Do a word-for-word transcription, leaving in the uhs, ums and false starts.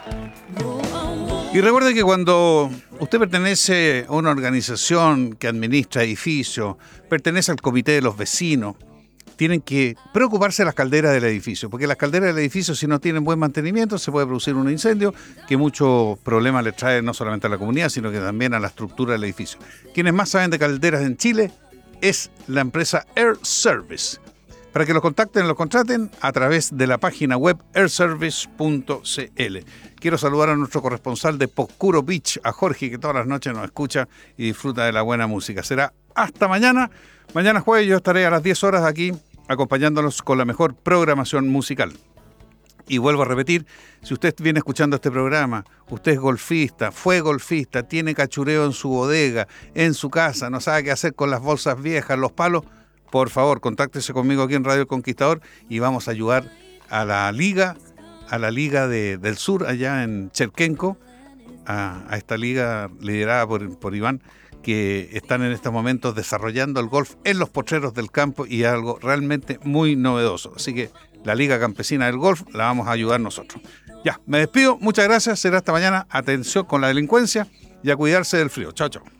Y recuerde que cuando usted pertenece a una organización que administra edificios, pertenece al comité de los vecinos, tienen que preocuparse de las calderas del edificio, porque las calderas del edificio, si no tienen buen mantenimiento, se puede producir un incendio que muchos problemas le trae no solamente a la comunidad, sino que también a la estructura del edificio. Quienes más saben de calderas en Chile es la empresa Air Service. Para que los contacten, los contraten a través de la página web air service punto c l. Quiero saludar a nuestro corresponsal de Pocuro Beach, a Jorge, que todas las noches nos escucha y disfruta de la buena música. Será hasta mañana. Mañana jueves yo estaré a las diez horas aquí acompañándonos con la mejor programación musical. Y vuelvo a repetir, si usted viene escuchando este programa, usted es golfista, fue golfista, tiene cachureo en su bodega, en su casa, no sabe qué hacer con las bolsas viejas, los palos, por favor, contáctese conmigo aquí en Radio El Conquistador y vamos a ayudar a la liga, a la liga de, del sur, allá en Cherquenco, a, a esta liga liderada por, por Iván, que están en estos momentos desarrollando el golf en los potreros del campo y es algo realmente muy novedoso. Así que la Liga Campesina del Golf la vamos a ayudar nosotros. Ya, me despido, muchas gracias, será hasta mañana. Atención con la delincuencia y a cuidarse del frío. Chao, chao.